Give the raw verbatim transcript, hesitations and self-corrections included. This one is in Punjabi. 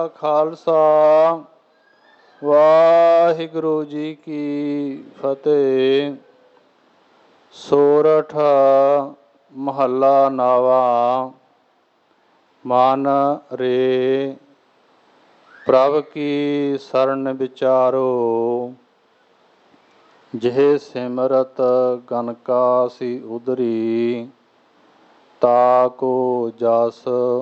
ਖਾਲਸਾ ਵਾਹਿਗੁਰੂ ਜੀ ਕੀ ਫਤਿਹ। ਸੋਰਠ ਮਹੱਲਾ ਨਾਵਾ। ਮਨ ਰੇ ਪ੍ਰਭ ਕੀ ਸਰਨ ਵਿਚਾਰੋ, ਜਿਹੇ ਸਿਮਰਤ ਗਨਕਾਸੀ ਉਦਰੀ, ਤਾ ਕੋ ਜਸ